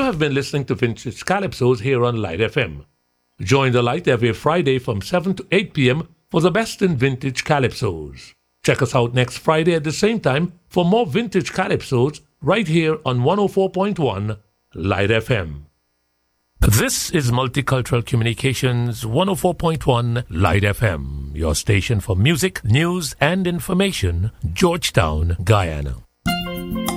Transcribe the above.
have been listening to Vintage Calypsos here on Light FM. Join the Light every Friday from 7 to 8 p.m. for the best in Vintage Calypsos. Check us out next Friday at the same time for more Vintage Calypsos right here on 104.1 Light FM. This is Multicultural Communications 104.1 Light FM, your station for music, news, and information, Georgetown, Guyana.